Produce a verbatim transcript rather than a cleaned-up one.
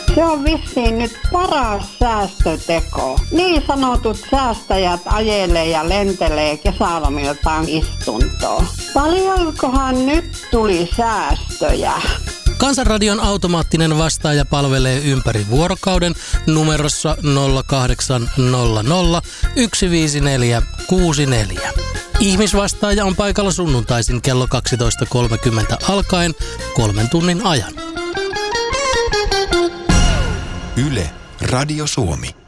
Se on vissiin nyt paras säästöteko. Niin sanotut säästäjät ajelee ja lentelee kesälomiltaan istuntoon. Paljonkohan nyt tuli säästöjä? Kansanradion automaattinen vastaaja palvelee ympäri vuorokauden numerossa nolla kahdeksan nolla nolla yksi viisi neljä kuusi neljä. Ihmisvastaaja on paikalla sunnuntaisin kello kaksitoista kolmekymmentä alkaen kolmen tunnin ajan. Yle, Radio Suomi.